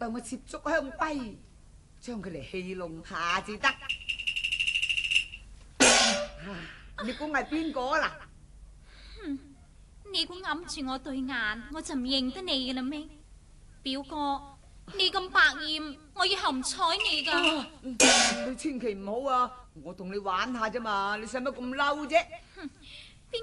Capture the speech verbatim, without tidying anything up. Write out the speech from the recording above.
代我接觸香檳，將佢嚟戲弄下至得。你估係邊個啦？ 哼，你估揞住我對眼，我就唔認得你嘅啦咩？表哥，你咁百厭，我以後唔睬你噶。 啊、你千祈唔好啊！我同你玩下啫嘛，你使乜咁嬲啫？